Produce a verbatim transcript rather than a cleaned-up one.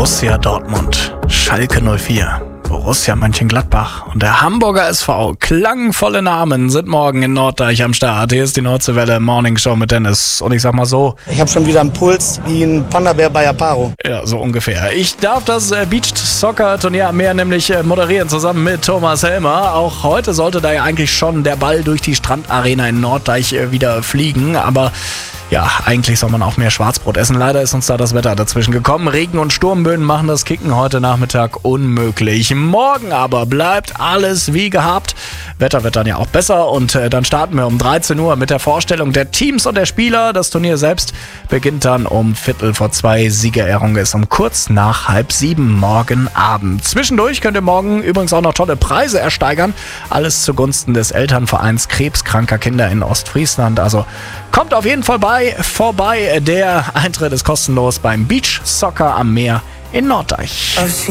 Borussia Dortmund, Schalke null vier, Borussia Mönchengladbach und der Hamburger S V. Klangvolle Namen sind morgen in Norddeich am Start. Hier ist die Nordseewelle Morning Show mit Dennis. Und ich sag mal so, ich habe schon wieder einen Puls wie ein Panda-Bär bei Aparo. Ja, so ungefähr. Ich darf das Beach-Soccer-Turnier am Meer nämlich moderieren, zusammen mit Thomas Helmer. Auch heute sollte da ja eigentlich schon der Ball durch die Strandarena in Norddeich wieder fliegen, aber ja, eigentlich soll man auch mehr Schwarzbrot essen. Leider ist uns da das Wetter dazwischen gekommen. Regen- und Sturmböen machen das Kicken heute Nachmittag unmöglich. Morgen aber bleibt alles wie gehabt. Wetter wird dann ja auch besser und äh, dann starten wir um dreizehn Uhr mit der Vorstellung der Teams und der Spieler. Das Turnier selbst beginnt dann um Viertel vor zwei. Siegerehrung ist um kurz nach halb sieben morgen Abend. Zwischendurch könnt ihr morgen übrigens auch noch tolle Preise ersteigern. Alles zugunsten des Elternvereins krebskranker Kinder in Ostfriesland. Also kommt auf jeden Fall bei vorbei. Der Eintritt ist kostenlos beim Beach Soccer am Meer in Norddeich.